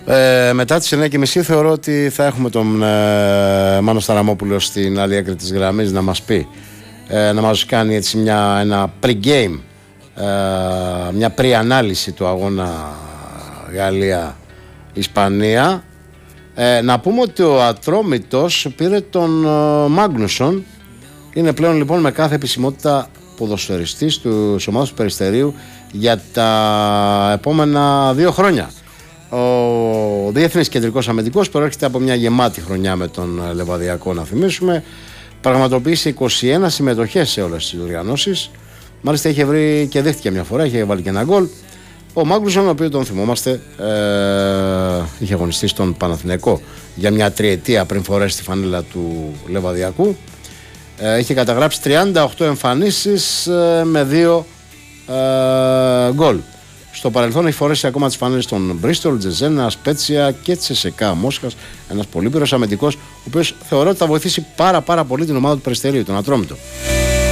Μετά τις 9.30 θεωρώ ότι θα έχουμε τον Μάνο Σταραμόπουλο στην άλλη άκρη της γραμμής να μας πει, να μας κάνει έτσι ένα pre-game, μια pre-ανάλυση του αγώνα Γαλλία-Ισπανία. Να πούμε ότι ο Ατρόμητος πήρε τον Μάγνουσον. Είναι πλέον λοιπόν με κάθε επισημότητα ποδοσφαιριστής της ομάδας του Περιστερίου για τα επόμενα 2 χρόνια. Ο διεθνής κεντρικός αμυντικός προέρχεται από μια γεμάτη χρονιά με τον Λεβαδιακό, να θυμίσουμε. Πραγματοποίησε 21 συμμετοχές σε όλες τις διοργανώσεις. Μάλιστα είχε βρει και δέχτηκε μια φορά, είχε βάλει και ένα γκολ. Ο Μάγκλουσον, ο οποίος τον θυμόμαστε, είχε αγωνιστεί στον Παναθηναϊκό για μια τριετία πριν φορέσει τη φανέλα του Λεβαδιακού. Είχε καταγράψει 38 εμφανίσεις με 2 γκολ. Στο παρελθόν έχει φορέσει ακόμα τις φανέλες των Μπρίστολ, Τζεζένα, Σπέτσια και Τσεσεκά Μόσχας. Ένας πολύπειρος αμυντικός, ο οποίος θεωρώ ότι θα βοηθήσει πάρα πολύ την ομάδα του Περιστερίου, τον Ατρόμητο.